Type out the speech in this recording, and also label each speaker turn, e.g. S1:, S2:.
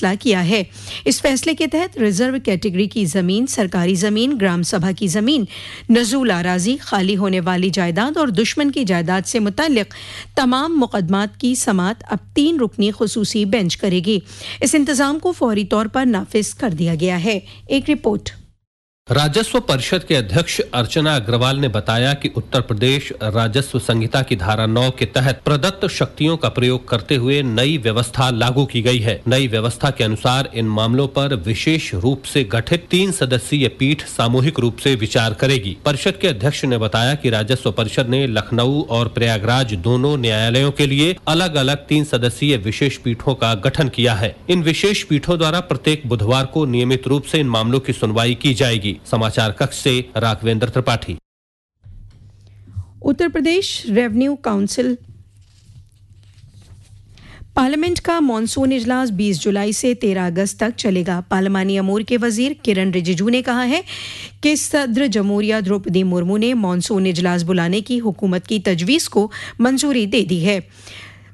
S1: फैसला किया है। इस फैसले के तहत रिजर्व कैटेगरी की ज़मीन, सरकारी ज़मीन, ग्राम सभा की ज़मीन, नज़ूल आराज़ी, खाली होने वाली जायदाद और दुश्मन की जायदाद से मुताल्लिक़ तमाम मुक़दमात की समाअत अब 3 रुकनी ख़ुसूसी बेंच करेगी। इस इंतज़ाम को फौरी तौर पर नाफिज कर दिया गया है। एक रिपोर्ट।
S2: राजस्व परिषद के अध्यक्ष अर्चना अग्रवाल ने बताया कि उत्तर प्रदेश राजस्व संहिता की धारा 9 के तहत प्रदत्त शक्तियों का प्रयोग करते हुए नई व्यवस्था लागू की गई है। नई व्यवस्था के अनुसार इन मामलों पर विशेष रूप से गठित 3 सदस्यीय पीठ सामूहिक रूप से विचार करेगी। परिषद के अध्यक्ष ने बताया कि राजस्व परिषद ने लखनऊ और प्रयागराज दोनों न्यायालयों के लिए अलग अलग 3 सदस्यीय विशेष पीठों का गठन किया है। इन विशेष पीठों द्वारा प्रत्येक बुधवार को नियमित रूप से इन मामलों की सुनवाई की जाएगी। समाचार कक्ष से Raghavendra Tripathi.
S1: Uttar Pradesh revenue council parliament का मॉनसून इजलास 20 जुलाई से 13 अगस्त तक चलेगा। पार्लिमानी अमूर के वजीर किरण रिजिजू ने कहा है कि सदर जमहूरिया द्रौपदी मुर्मू ने मॉनसून इजलास बुलाने की हुकूमत की तजवीज़ को मंजूरी दे दी है।